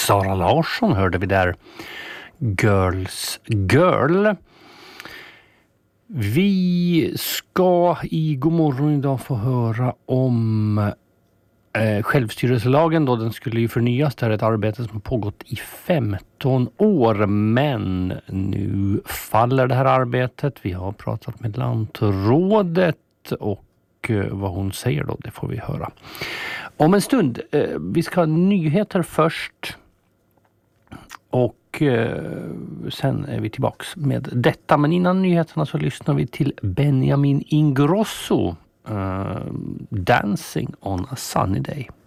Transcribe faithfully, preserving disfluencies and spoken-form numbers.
Sara Larsson hörde vi där. Girls Girl. Vi ska i Godmorgon idag få höra om eh, självstyrelselagen då. Den skulle ju förnyas. Det är ett arbete som har pågått i femton år, men nu faller det här arbetet. Vi har pratat med Lantrådet och eh, vad hon säger då, det får vi höra om en stund. Eh, vi ska ha nyheter först och eh, sen är vi tillbaks med detta. Men innan nyheterna så lyssnar vi till Benjamin Ingrosso, uh, Dancing on a Sunny Day.